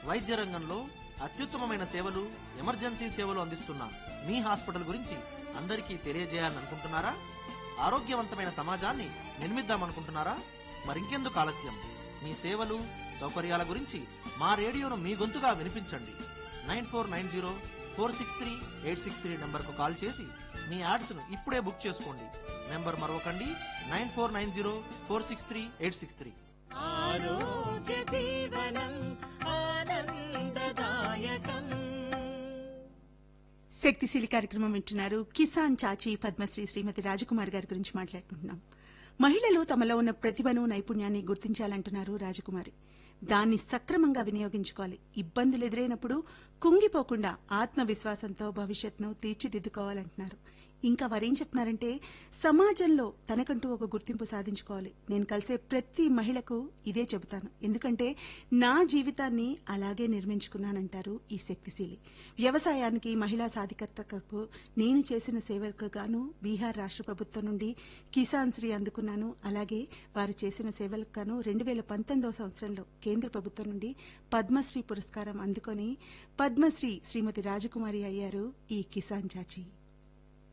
వైద్య రంగంలో అత్యుత్తమమైన సేవలు, ఎమర్జెన్సీ సేవలు అందిస్తున్న మీ హాస్పిటల్ గురించి అందరికీ తెలియజేయాలనుకుంటున్నారా? ఆరోగ్యవంతమైన సమాజాన్ని నిర్మిద్దామనుకుంటున్నారా? మరింకెందుకు ఆలస్యం? మీ సేవలు, సౌకర్యాల గురించి మా రేడియోను మీ గొంతుగా వినిపించండి. 9490463863 నంబర్కు కాల్ చేసి మీ యాడ్స్ను ఇప్పుడే బుక్ చేసుకోండి. నెంబర్ మరొకండి, 9490463863. ఆరోగ్య జీవనం ఆనందదాయకం. శక్తిశీలి కార్యక్రమం వింటున్నారు. కిసాన్ చాచి పద్మశ్రీ శ్రీమతి రాజకుమారి గారి గురించి మాట్లాడుకుంటున్నాం. మహిళలు తమలో ఉన్న ప్రతిభను, నైపుణ్యాన్ని గుర్తించాలంటున్నారు రాజకుమారి. దాన్ని సక్రమంగా వినియోగించుకోవాలి. ఇబ్బందులు ఎదురైనప్పుడు కుంగిపోకుండా ఆత్మవిశ్వాసంతో భవిష్యత్తును తీర్చిదిద్దుకోవాలంటున్నారు. ఇంకా వారేం చెప్తున్నారంటే, సమాజంలో తనకంటూ ఒక గుర్తింపు సాధించుకోవాలి. నేను కలిసే ప్రతి మహిళకు ఇదే చెబుతాను, ఎందుకంటే నా జీవితాన్ని అలాగే నిర్మించుకున్నానంటారు ఈ శక్తిశీలి. వ్యవసాయానికి, మహిళా సాధికారతకు నేను చేసిన సేవలకు గాను బీహార్ రాష్ట్ర ప్రభుత్వం నుండి కిసాన్ శ్రీ అందుకున్నాను. అలాగే వారు చేసిన సేవలకు గాను 2019వ సంవత్సరంలో కేంద్ర ప్రభుత్వం నుండి పద్మశ్రీ పురస్కారం అందుకొని పద్మశ్రీ శ్రీమతి రాజకుమారి అయ్యారు ఈ కిసాన్ చాచి.